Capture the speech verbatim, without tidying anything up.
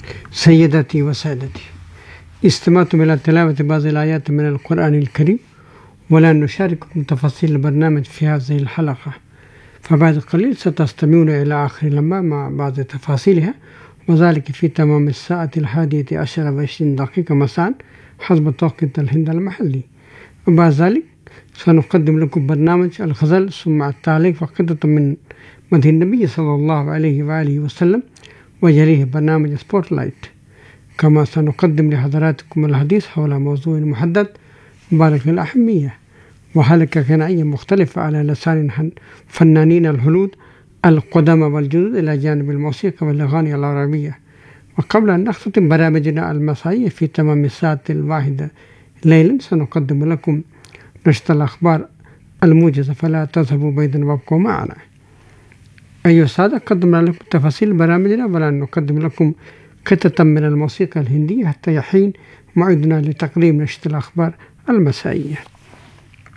سيداتي وسادتي، استمعتم إلى تلاوة بعض الآيات من القرآن الكريم، ولا نشارككم تفاصيل البرنامج في هذه الحلقة، فبعد قليل ستستمعون إلى آخر لما مع بعض تفاصيلها، وذلك في تمام الساعة الحادية عشر وعشرين دقيقة مساء حسب توقيت الهند المحلي. وبعد ذلك سنقدم لكم برنامج الغزل، ثم التعليق وقطة من مدح النبي صلى الله عليه وآله وسلم، ويليه برنامج سبوت لايت. كما سنقدم لحضراتكم الحديث حول موضوع محدد بالغ الأهمية وحلقة غنائية مختلفة على لسان فنانين الهنود القدامى والجدد إلى جانب الموسيقى والأغاني العربية. وقبل أن نختتم برامجنا المسائية في تمام الساعة الواحدة ليلا، سنقدم لكم نشرة الأخبار الموجزة، فلا تذهبوا بعيدا وابقوا معنا. أيها السادة، قدمنا لكم تفاصيل برامجنا، ولا نقدم لكم قطعة من الموسيقى الهندية حتى يحين موعدنا لتقديم نشرة الأخبار المسائية.